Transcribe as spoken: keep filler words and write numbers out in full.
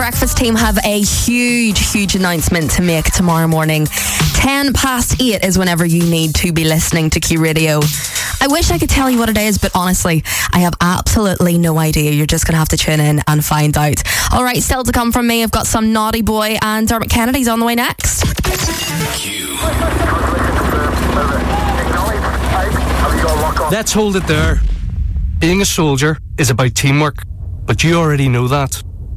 Breakfast team have a huge, huge announcement to make tomorrow morning. Ten past eight is whenever you need to be listening to Q Radio. I wish I could tell you what it is, but honestly, I have absolutely no idea. You're just going to have to tune in and find out. All right, still to come from me, I've got some Naughty Boy, and Dermot Kennedy's on the way next. Q. Let's hold it there. Being a soldier is about teamwork, but you already know that.